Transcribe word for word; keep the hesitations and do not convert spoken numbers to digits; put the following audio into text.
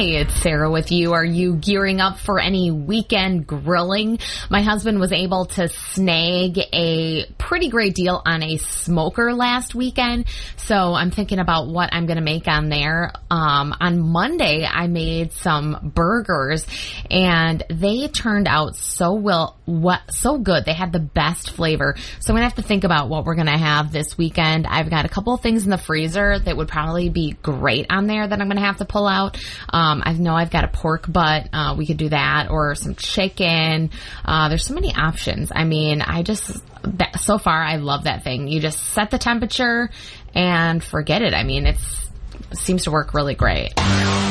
it's Sarah with you. Are you gearing up for any weekend grilling? My husband was able to snag a pretty great deal on a smoker last weekend, so I'm thinking about what I'm going to make on there. Um, on Monday, I made some burgers, and they turned out so well, what, so good. They had the best flavor. So I'm going to have to think about what we're going to have this weekend. I've got a couple of things in the freezer that would probably be great on there that I'm going to have to pull out. Um, I know I've got a pork butt. Uh, we could do that, or some chicken. Uh, there's so many options. I mean, I just, that, so far, I love that thing. You just set the temperature and forget it. I mean, it's, it seems to work really great.